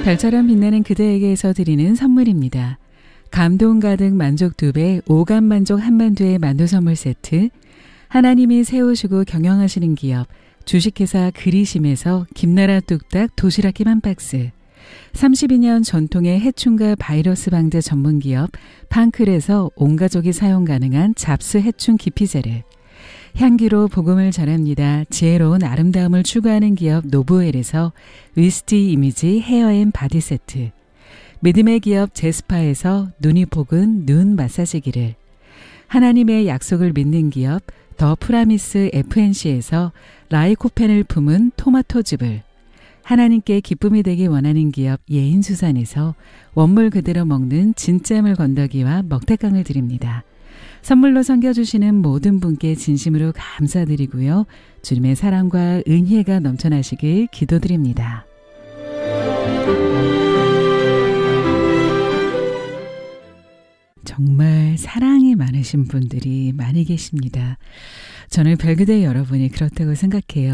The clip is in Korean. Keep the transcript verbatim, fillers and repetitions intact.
별처럼 빛나는 그대에게서 드리는 선물입니다. 감동 가득 만족 두 배, 오감 만족 한만두의 만두 선물 세트, 하나님이 세우시고 경영하시는 기업 주식회사 그리심에서 김나라 뚝딱 도시락김 한 박스, 삼십이 년 전통의 해충과 바이러스 방제 전문기업 팡클에서 온 가족이 사용 가능한 잡스 해충 기피제를, 향기로 복음을 전합니다. 지혜로운 아름다움을 추구하는 기업 노브웰에서 위스티 이미지 헤어앤 바디 세트, 믿음의 기업 제스파에서 눈이 복은 눈 마사지기를, 하나님의 약속을 믿는 기업 더 프라미스 에프엔씨에서 라이코펜을 품은 토마토즙을, 하나님께 기쁨이 되기 원하는 기업 예인수산에서 원물 그대로 먹는 진짜물 건더기와 먹태깡을 드립니다. 선물로 섬겨주시는 모든 분께 진심으로 감사드리고요. 주님의 사랑과 은혜가 넘쳐나시길 기도드립니다. 정말 사랑이 많으신 분들이 많이 계십니다. 저는 별그대 여러분이 그렇다고 생각해요.